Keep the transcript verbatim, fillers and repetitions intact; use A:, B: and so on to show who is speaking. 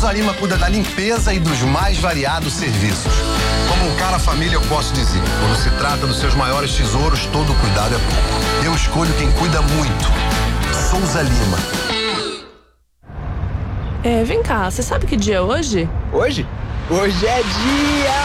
A: A Lima cuida da limpeza e dos mais variados serviços. Como um cara família, eu posso dizer, quando se trata dos seus maiores tesouros, todo cuidado é pouco. Eu escolho quem cuida muito. Souza Lima.
B: É, vem cá, você sabe que dia é hoje?
C: Hoje? Hoje é dia